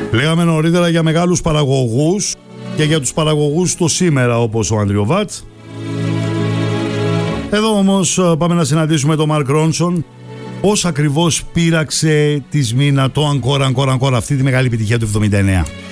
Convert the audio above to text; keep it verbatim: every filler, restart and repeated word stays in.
Λέγαμε νωρίτερα για μεγάλους παραγωγούς και για τους παραγωγούς το σήμερα, όπως ο Άντριο Βατ. Εδώ όμως πάμε να συναντήσουμε τον Μαρκ Ρόνσον. Πώς ακριβώς πείραξε τη Σμίνα το Encore Encore Encore, αυτή τη μεγάλη επιτυχία του εβδομήντα εννέα.